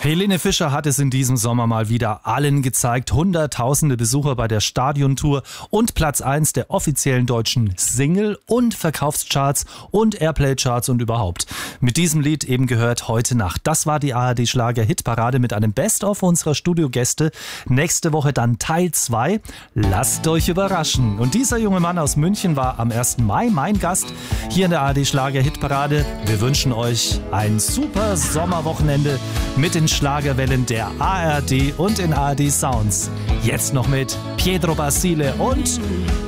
Helene Fischer hat es in diesem Sommer mal wieder allen gezeigt. Hunderttausende Besucher bei der Stadiontour und Platz 1 der offiziellen deutschen Single- und Verkaufscharts und Airplay-Charts und überhaupt. Mit diesem Lied eben gehört heute Nacht. Das war die ARD-Schlager-Hitparade mit einem Best-of unserer Studiogäste. Nächste Woche dann Teil 2. Lasst euch überraschen. Und dieser junge Mann aus München war am 1. Mai mein Gast hier in der ARD-Schlager-Hitparade. Wir wünschen euch ein super Sommerwochenende mit den Schlagerwellen der ARD und in ARD Sounds. Jetzt noch mit Pietro Basile und